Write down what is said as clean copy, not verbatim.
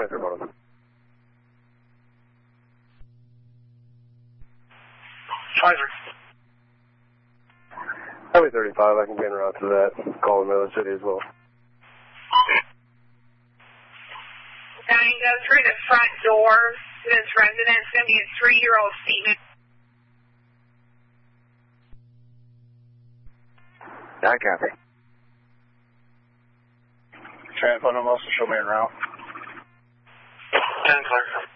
through one of them. Pfizer. Highway 35, I can be en route to that. Call the Miller City as well. Going to go through the front door to this residence. It's going to be a 3-year-old female. I copy. Transponder also show me en route. 10 clear.